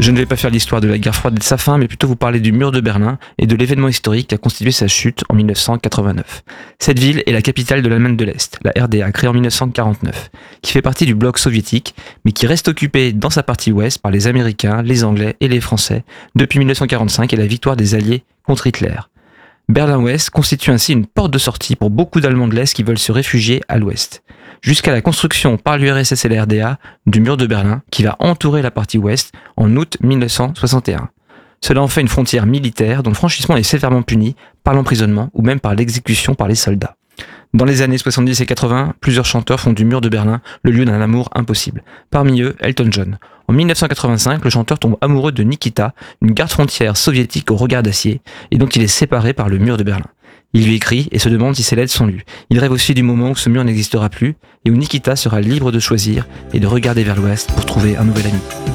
Je ne vais pas faire l'histoire de la guerre froide et de sa fin, mais plutôt vous parler du mur de Berlin et de l'événement historique qui a constitué sa chute en 1989. Cette ville est la capitale de l'Allemagne de l'Est, la RDA, créée en 1949, qui fait partie du bloc soviétique, mais qui reste occupée dans sa partie ouest par les Américains, les Anglais et les Français depuis 1945 et la victoire des Alliés contre Hitler. Berlin-Ouest constitue ainsi une porte de sortie pour beaucoup d'Allemands de l'Est qui veulent se réfugier à l'Ouest, jusqu'à la construction par l'URSS et la RDA du mur de Berlin qui va entourer la partie ouest en août 1961. Cela en fait une frontière militaire dont le franchissement est sévèrement puni par l'emprisonnement ou même par l'exécution par les soldats. Dans les années 70 et 80, plusieurs chanteurs font du mur de Berlin le lieu d'un amour impossible. Parmi eux, Elton John. En 1985, le chanteur tombe amoureux de Nikita, une garde-frontière soviétique au regard d'acier, et dont il est séparé par le mur de Berlin. Il lui écrit et se demande si ses lettres sont lues. Il rêve aussi du moment où ce mur n'existera plus et où Nikita sera libre de choisir et de regarder vers l'ouest pour trouver un nouvel ami.